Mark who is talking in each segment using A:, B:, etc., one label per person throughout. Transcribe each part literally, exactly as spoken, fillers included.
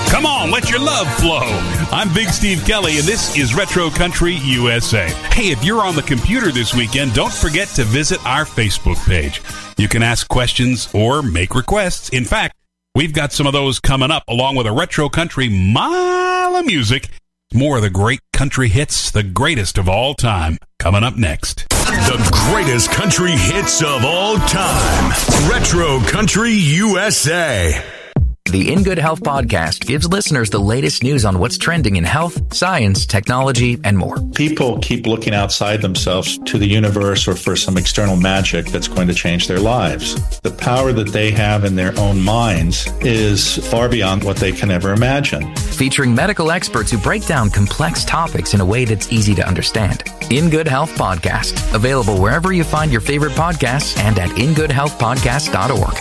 A: Come on, let your love flow. I'm Big Steve Kelly, and this is Retro Country U S A. Hey, if you're on the computer this weekend, don't forget to visit our Facebook page. You can ask questions or make requests. In fact, we've got some of those coming up, along with a Retro Country mile of music. More of the great country hits, the greatest of all time, coming up next.
B: The greatest country hits of all time. Retro Country U S A.
C: The In Good Health podcast gives listeners the latest news on what's trending in health, science, technology, and more.
D: People keep looking outside themselves to the universe or for some external magic that's going to change their lives. The power that they have in their own minds is far beyond what they can ever imagine.
C: Featuring medical experts who break down complex topics in a way that's easy to understand. In Good Health podcast, available wherever you find your favorite podcasts and at in good health podcast dot org.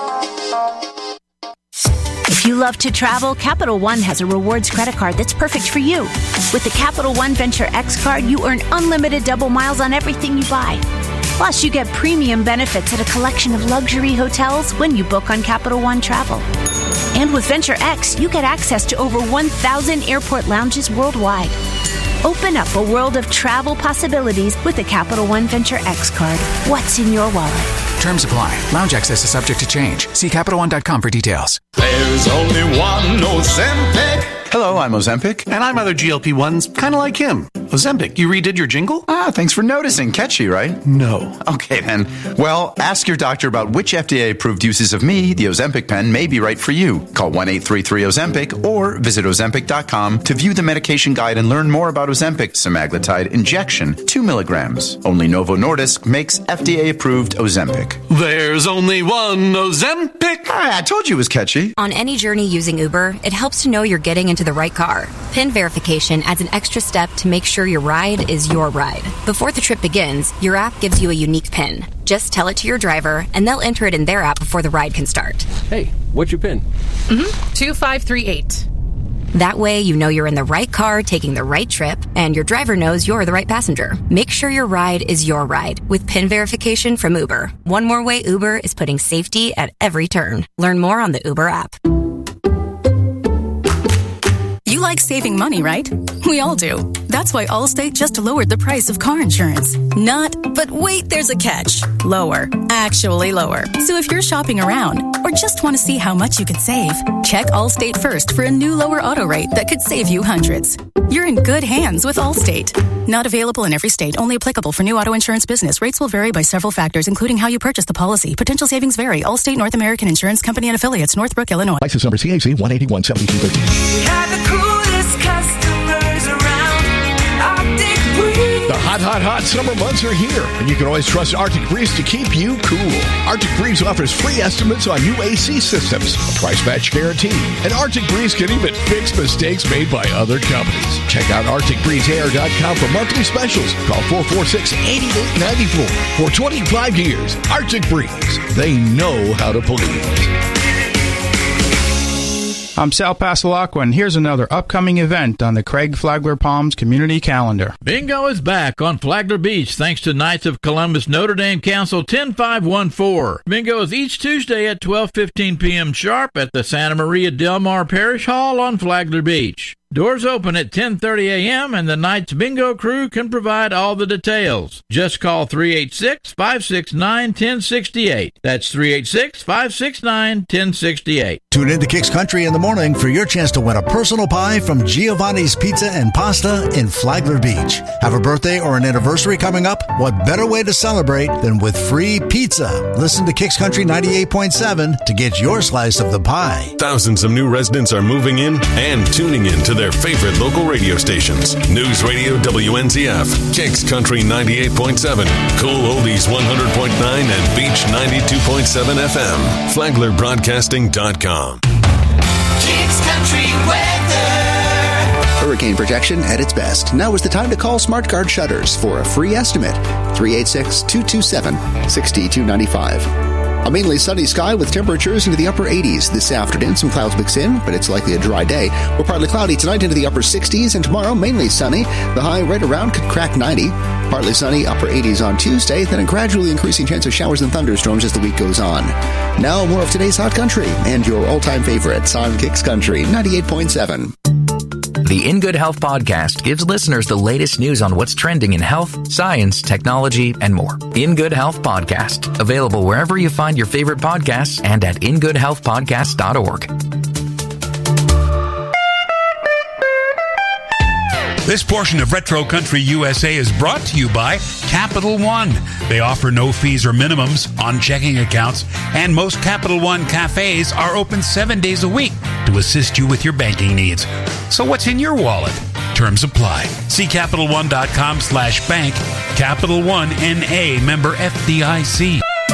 E: If you love to travel, Capital One has a rewards credit card that's perfect for you. With the Capital One Venture X card, you earn unlimited double miles on everything you buy. Plus, you get premium benefits at a collection of luxury hotels when you book on Capital One Travel. And with Venture X, you get access to over one thousand airport lounges worldwide. Open up a world of travel possibilities with the Capital One Venture X card. What's in your wallet?
F: Terms apply. Lounge access is subject to change. See Capital One dot com for details.
G: There's only one Ozempic.
H: Hello, I'm Ozempic.
I: And I'm other G L P ones, kind of like him. Ozempic, you redid your jingle?
H: Ah, thanks for noticing. Catchy, right?
I: No.
H: Okay, then. Well, ask your doctor about which F D A-approved uses of me, the Ozempic pen, may be right for you. Call one eight three three Ozempic or visit Ozempic dot com to view the medication guide and learn more about Ozempic semaglutide injection, two milligrams. Only Novo Nordisk makes F D A-approved Ozempic.
I: There's only one Ozempic.
H: Ah, I told you it was catchy.
J: On any journey using Uber, it helps to know you're getting into the right car. PIN verification adds an extra step to make sure your ride is your ride. Before the trip begins, your app gives you a unique PIN. Just tell it to your driver, and they'll enter it in their app before the ride can start.
K: Hey, what's your PIN?
L: Mm-hmm. two five three eight.
J: That way, you know you're in the right car, taking the right trip, and your driver knows you're the right passenger. Make sure your ride is your ride with PIN verification from Uber. One more way Uber is putting safety at every turn. Learn more on the Uber app.
M: You like saving money, right? We all do. That's why Allstate just lowered the price of car insurance. Not, but wait, there's a catch. Lower. Actually lower. So if you're shopping around or just want to see how much you could save, check Allstate first for a new lower auto rate that could save you hundreds. You're in good hands with Allstate. Not available in every state. Only applicable for new auto insurance business. Rates will vary by several factors, including how you purchase the policy. Potential savings vary. Allstate North American Insurance Company and Affiliates, Northbrook, Illinois.
N: License number C A C one eighty-one seventy-two thirteen.
G: We have the coolest customers around. Arctic Breeze.
N: The hot, hot, hot summer months are here, and you can always trust Arctic Breeze to keep you cool. Arctic Breeze offers free estimates on new A C systems, a price match guarantee, and Arctic Breeze can even fix mistakes made by other companies. Check out arctic breeze air dot com for monthly specials. Call four four six, eight eight nine four. For twenty-five years, Arctic Breeze. They know how to please.
O: I'm Sal Pasalacqua, and here's another upcoming event on the Craig Flagler Palms community calendar.
P: Bingo is back on Flagler Beach thanks to Knights of Columbus Notre Dame Council ten five one four. Bingo is each Tuesday at twelve fifteen p.m. sharp at the Santa Maria Del Mar Parish Hall on Flagler Beach. Doors open at ten thirty a.m. and the Knights Bingo crew can provide all the details. Just call three eight six, five six nine, one zero six eight. That's three eight six, five six nine, one zero six eight.
Q: Tune in to Kicks Country in the morning for your chance to win a personal pie from Giovanni's Pizza and Pasta in Flagler Beach. Have a birthday or an anniversary coming up? What better way to celebrate than with free pizza? Listen to Kicks Country ninety-eight point seven to get your slice of the pie.
B: Thousands of new residents are moving in and tuning in to their favorite local radio stations. News Radio W N Z F, Kicks Country ninety-eight point seven, Cool Oldies one hundred point nine, and Beach ninety-two point seven F M. Flagler Broadcasting dot com.
G: Kicks Country weather.
R: Hurricane protection at its best. Now is the time to call SmartGuard Shutters for a free estimate. three eight six, two two seven, six two nine five. A mainly sunny sky with temperatures into the upper eighties. This afternoon, some clouds mix in, but it's likely a dry day. We're partly cloudy tonight into the upper sixties, and tomorrow mainly sunny. The high right around could crack ninety. Partly sunny, upper eighties on Tuesday, then a gradually increasing chance of showers and thunderstorms as the week goes on. Now, more of today's Hot Country and your all-time favorites on Kicks Country ninety-eight point seven.
C: The In Good Health podcast gives listeners the latest news on what's trending in health, science, technology, and more. In Good Health Podcast, available wherever you find your favorite podcasts and at in good health podcast dot org.
A: This portion of Retro Country U S A is brought to you by Capital One. They offer no fees or minimums on checking accounts, and most Capital One cafes are open seven days a week to assist you with your banking needs. So what's in your wallet? Terms apply. See Capital One dot com slash bank. Capital One N A, member F D I C.